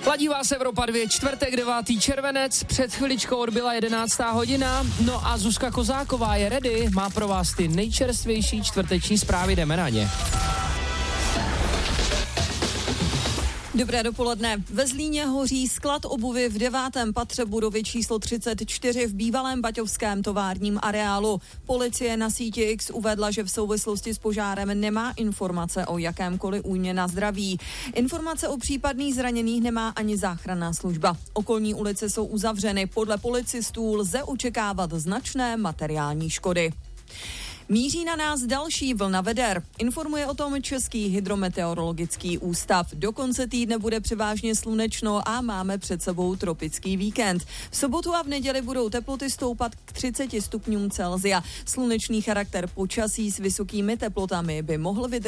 Ladí vás Evropa 2, čtvrtek 9. červenec, před chviličkou odbyla 11. hodina, no a Zuzka Kozáková je ready, má pro vás ty nejčerstvější čtvrteční zprávy, jdeme na ně. Dobré dopoledne. Ve Zlíně hoří sklad obuvy v 9. patře budovy číslo 34 v bývalém baťovském továrním areálu. Policie na síti X uvedla, že v souvislosti s požárem nemá informace o jakémkoliv újmě na zdraví. Informace o případných zraněných nemá ani záchranná služba. Okolní ulice jsou uzavřeny. Podle policistů lze očekávat značné materiální škody. Míří na nás další vlna veder. Informuje o tom Český hydrometeorologický ústav. Do konce týdne bude převážně slunečno a máme před sebou tropický víkend. V sobotu a v neděli budou teploty stoupat k 30 stupňům Celsia. Slunečný charakter počasí s vysokými teplotami by mohl vydržet